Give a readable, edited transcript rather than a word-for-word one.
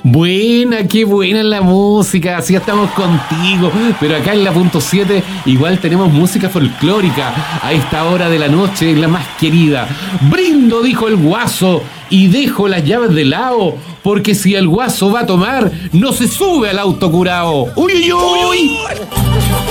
Buena, qué buena la música, así estamos contigo. Pero acá en la punto 7 igual tenemos música folclórica. A esta hora de la noche, la más querida. Brindo, dijo el guaso, y dejo las llaves de lado, porque si el guaso va a tomar, no se sube al auto curao. ¡Uy, uy, uy!